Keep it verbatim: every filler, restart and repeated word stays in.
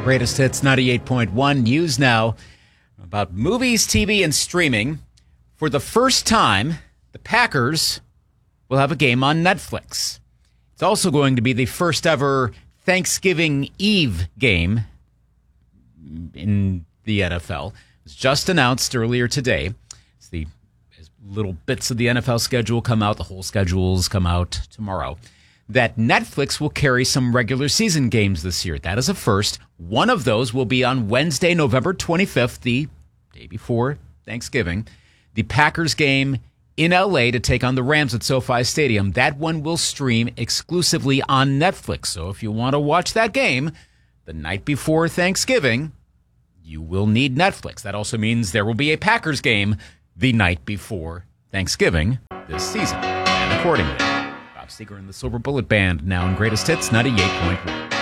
Greatest Hits ninety-eight point one News Now about movies, T V, and streaming. For the first time, the Packers will have a game on Netflix. It's also going to be the first ever Thanksgiving Eve game in the N F L. It was just announced earlier today. It's the as little bits of the N F L schedule come out. The whole schedules come out tomorrow. That Netflix will carry some regular season games this year. That is a first. One of those will be on Wednesday, November twenty-fifth, the day before Thanksgiving. The Packers game in L A to take on the Rams at SoFi Stadium. That one will stream exclusively on Netflix. So if you want to watch that game the night before Thanksgiving, you will need Netflix. That also means there will be a Packers game the night before Thanksgiving this season. And accordingly, Bob Seger and the Silver Bullet Band now in Greatest Hits ninety-eight point one.